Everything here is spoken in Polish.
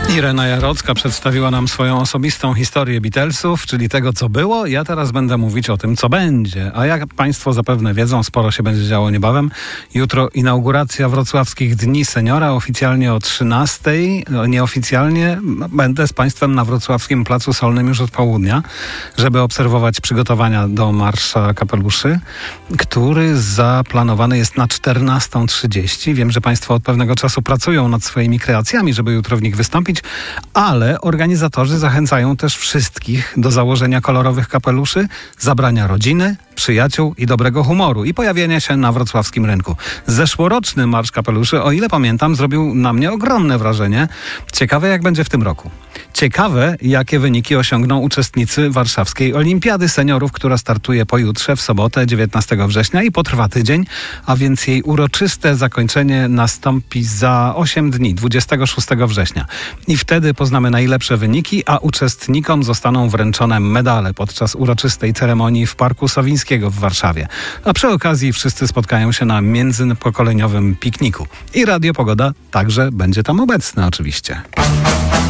Irena Jarocka przedstawiła nam swoją osobistą historię Beatlesów, czyli tego, co było. Ja teraz będę mówić o tym, co będzie. A jak Państwo zapewne wiedzą, sporo się będzie działo niebawem. Jutro inauguracja Wrocławskich Dni Seniora, oficjalnie o 13:00. Nieoficjalnie będę z Państwem na Wrocławskim Placu Solnym już od południa, żeby obserwować przygotowania do Marsza Kapeluszy, który zaplanowany jest na 14:30. Wiem, że Państwo od pewnego czasu pracują nad swoimi kreacjami, żeby jutro w nich wystąpić, ale organizatorzy zachęcają też wszystkich do założenia kolorowych kapeluszy, zabrania rodziny, przyjaciół i dobrego humoru i pojawienia się na wrocławskim rynku. Zeszłoroczny Marsz Kapeluszy, o ile pamiętam, zrobił na mnie ogromne wrażenie. Ciekawe, jak będzie w tym roku. Ciekawe, jakie wyniki osiągną uczestnicy Warszawskiej Olimpiady Seniorów, która startuje pojutrze, w sobotę, 19 września i potrwa tydzień, a więc jej uroczyste zakończenie nastąpi za 8 dni, 26 września. I wtedy poznamy najlepsze wyniki, a uczestnikom zostaną wręczone medale podczas uroczystej ceremonii w Parku Sowińskiego w Warszawie. A przy okazji wszyscy spotkają się na międzypokoleniowym pikniku. I Radio Pogoda także będzie tam obecne oczywiście.